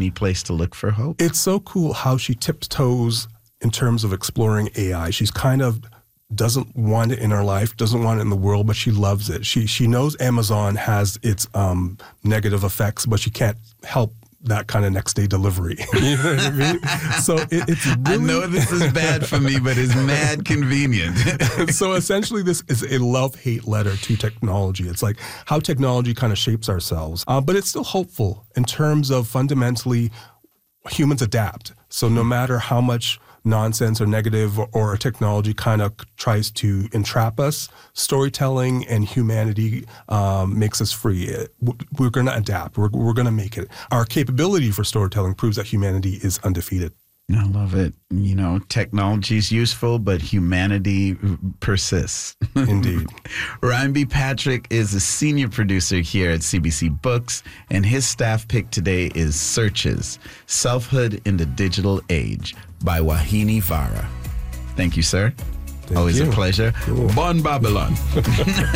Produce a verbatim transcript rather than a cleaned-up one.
any place to look for hope. It's so cool how she tiptoes in terms of exploring A I. She's kind of doesn't want it in her life, doesn't want it in the world, but she loves it. She she knows Amazon has its um, negative effects, but she can't help that kind of next day delivery. You know what I mean? So it, it's really... I know this is bad for me, but it's mad convenient. So essentially this is a love-hate letter to technology. It's like how technology kind of shapes ourselves. Uh, but it's still hopeful in terms of fundamentally humans adapt. So no matter how much nonsense or negative or, or technology kind of tries to entrap us, storytelling and humanity um, makes us free. We're going to adapt. We're, we're going to make it. Our capability for storytelling proves that humanity is undefeated. I love it. You know, technology is useful, but humanity persists. Indeed. Ryan B. Patrick is a senior producer here at C B C Books, and his staff pick today is Searches, Selfhood in the Digital Age by Wahini Vara. Thank you, sir. Thank Always you. a pleasure. Cool. Bon Babylon.